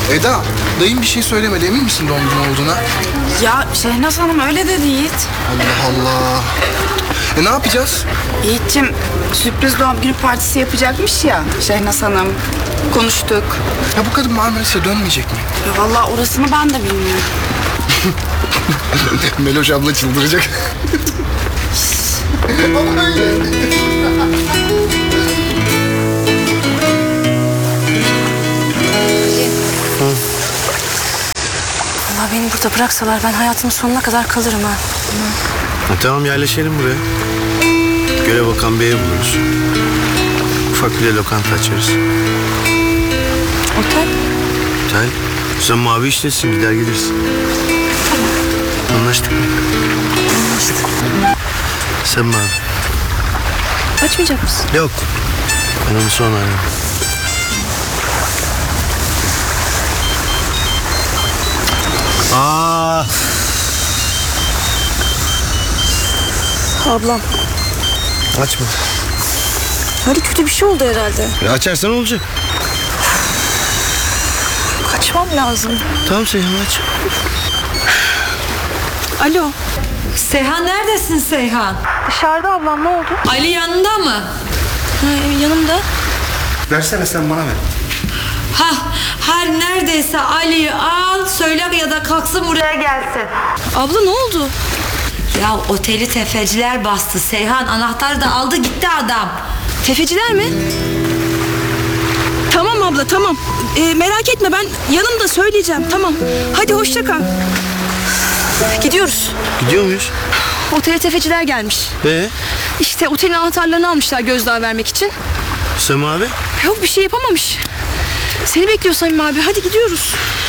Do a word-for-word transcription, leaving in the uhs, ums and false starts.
Eda, dayım bir şey söylemedi. Emin misin doğum günü olduğuna? Ya Şehnaz Hanım öyle dedi Yiğit. Allah Allah. E ne yapacağız? Yiğit'cim sürpriz doğum günü partisi yapacakmış ya Şehnaz Hanım. Konuştuk. Ya bu kadın Marmaris'e dönmeyecek mi? Ya vallahi orasını ben de bilmiyorum. Meloş abla çıldıracak. Allah beni burada bıraksalar ben hayatımın sonuna kadar kalırım ha. Ha, tamam yerleşelim buraya. Göle bakan bir ev buluruz. Ufak bir de lokanta açarız. Otel? Otel. Sen mavi işlesin gider gelirsin. Tamam. Anlaştık mı? Anlaştık. Sen mavi. Açmayacak mısın? Yok. Ben onu sonra ararım. Aa. Ablam. Açma. Hadi kötü bir şey oldu herhalde. Ya açarsan olacak. Kaçmam lazım. Tamam Seyhan aç. Alo. Seyhan neredesin Seyhan? Dışarıda ablam ne oldu? Ali yanında mı? Ha, yanımda. Versene sen bana ver. Ha, her neredeyse Ali'yi al söyle ya da kalksın buraya gelsin. Abla ne oldu? Ya oteli tefeciler bastı Seyhan, anahtarı da aldı gitti adam. Tefeciler mi? Tamam abla tamam. Ee, merak etme ben yanımda söyleyeceğim tamam. Hadi hoşça kal. Gidiyoruz. Gidiyor muyuz? Otele tefeciler gelmiş. Ee? İşte otelin anahtarlarını almışlar gözdağı vermek için. Sema abi? Yok bir şey yapamamış. Seni bekliyor Samim abi hadi gidiyoruz.